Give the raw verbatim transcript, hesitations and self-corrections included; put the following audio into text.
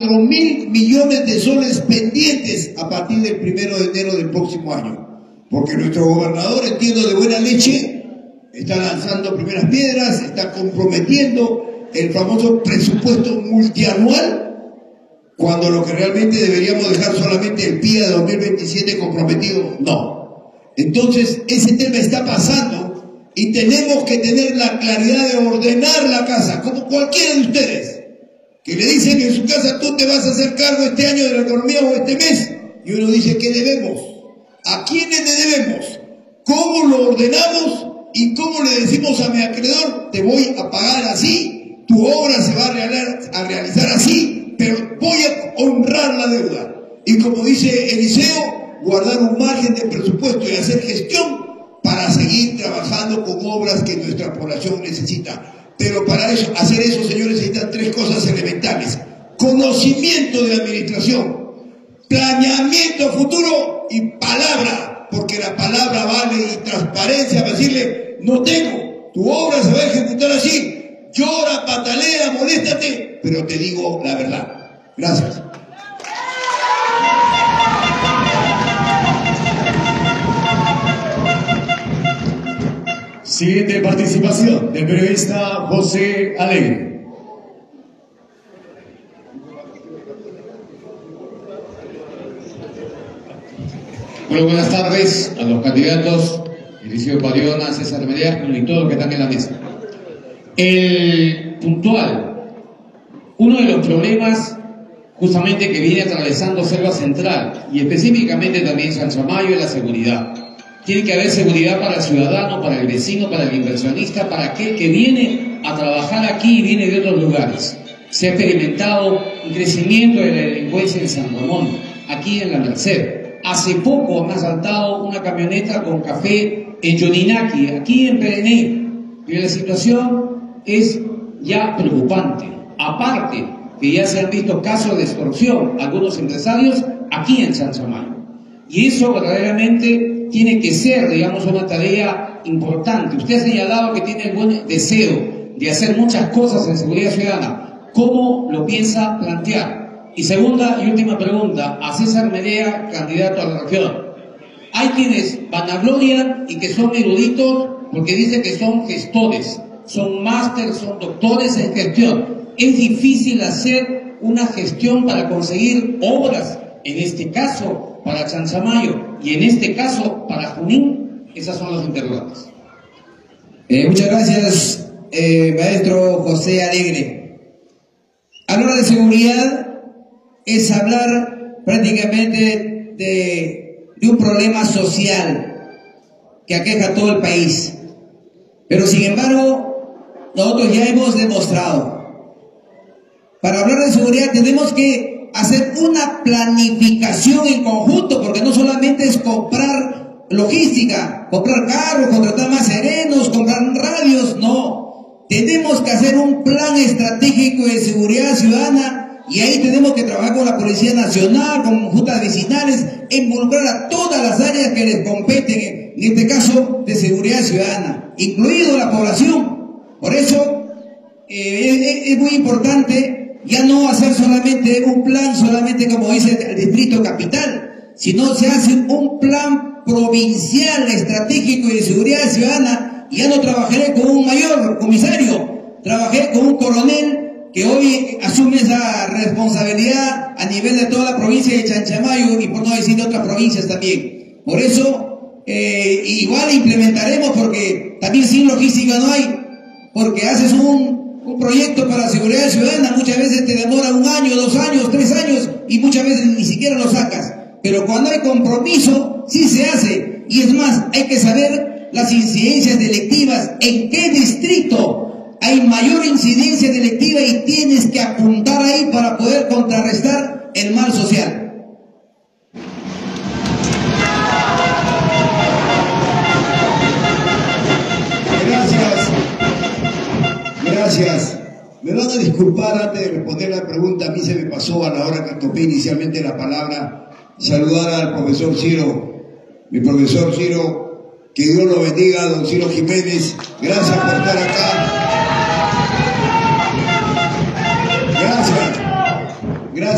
cuatro mil millones de soles pendientes a partir del primero de enero del próximo año. Porque nuestro gobernador, entiendo de buena leche, está lanzando primeras piedras, está comprometiendo el famoso presupuesto multianual, cuando lo que realmente deberíamos dejar solamente el P I A de dos mil veintisiete comprometido, no. Entonces, ese tema está pasando y tenemos que tener la claridad de ordenar la casa, como cualquiera de ustedes, que le dicen en su casa, tú te vas a hacer cargo este año de la economía o este mes, y uno dice, ¿qué debemos? ¿A quiénes le debemos? ¿Cómo lo ordenamos? ¿Y cómo le decimos a mi acreedor, te voy a pagar así, tu obra se va a realizar, a realizar así, pero voy a honrar la deuda? Y como dice Eliseo, guardar un margen de presupuesto y hacer gestión para seguir trabajando con obras que nuestra población necesita. Pero para eso, hacer eso, señores, necesitan tres cosas elementales: conocimiento de la administración, planeamiento a futuro y palabra, porque la palabra vale, y transparencia para decirle, no tengo, tu obra se va a ejecutar así, llora, patalea, moléstate, pero te digo la verdad. Gracias. Siguiente participación del periodista José Alegre. Bueno, buenas tardes a los candidatos, Eliseo Pariona, César Medea y todos los que están en la mesa. El puntual, uno de los problemas justamente que viene atravesando Selva Central y específicamente también San Chamayo es la seguridad. Tiene que haber seguridad para el ciudadano, para el vecino, para el inversionista, para aquel que viene a trabajar aquí y viene de otros lugares. Se ha experimentado un crecimiento de la delincuencia en San Ramón, aquí en la Merced. Hace poco han asaltado una camioneta con café en Yoninaki, aquí en Perené. Y la situación es ya preocupante. Aparte que ya se han visto casos de extorsión a algunos empresarios aquí en San Chamayo. Y eso verdaderamente tiene que ser, digamos, una tarea importante. Usted ha señalado que tiene el buen deseo de hacer muchas cosas en seguridad ciudadana. ¿Cómo lo piensa plantear? Y segunda y última pregunta, a César Medea, candidato a la región. Hay quienes vanaglorian y que son eruditos porque dicen que son gestores, son másteres, son doctores en gestión. Es difícil hacer una gestión para conseguir obras, en este caso para Chanchamayo y en este caso para Junín. Esas son las interrogantes. Eh, muchas gracias, eh, maestro José Alegre. Hablar de seguridad es hablar prácticamente de, de un problema social que aqueja a todo el país. Pero sin embargo, nosotros ya hemos demostrado, para hablar de seguridad tenemos que hacer una planificación en conjunto, porque no solamente es comprar logística, comprar carros, contratar más serenos, comprar radios, no. Tenemos que hacer un plan estratégico de seguridad ciudadana y ahí tenemos que trabajar con la Policía Nacional, con juntas vecinales, involucrar a todas las áreas que les competen, en este caso de seguridad ciudadana, incluido la población. Por eso eh, es, es muy importante ya no hacer solamente un plan, solamente como dice el Distrito Capital, sino se hace un plan provincial estratégico de seguridad ciudadana. Y ya no trabajaré con un mayor comisario, trabajé con un coronel que hoy asume esa responsabilidad a nivel de toda la provincia de Chanchamayo y por no decir de otras provincias también. Por eso eh, igual implementaremos, porque también sin logística no hay, porque haces un Un proyecto para seguridad ciudadana, muchas veces te demora un año, dos años, tres años y muchas veces ni siquiera lo sacas. Pero cuando hay compromiso, sí se hace. Y es más, hay que saber las incidencias delictivas, en qué distrito hay mayor incidencia delictiva y tienes que apuntar ahí para poder contrarrestar el mal social. Gracias. Me van a disculpar antes de responder la pregunta. A mí se me pasó a la hora que topé inicialmente la palabra saludar al profesor Ciro, mi profesor Ciro, que Dios lo bendiga, don Ciro Jiménez. Gracias por estar acá. Gracias.